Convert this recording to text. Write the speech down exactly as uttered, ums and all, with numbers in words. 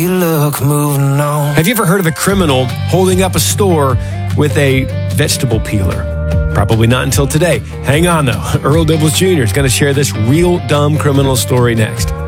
You look moving on. Have you ever heard of a criminal holding up a store with a vegetable peeler? Probably not until today. Hang on, though. Earl Dibbles Junior is going to share this real dumb criminal story next.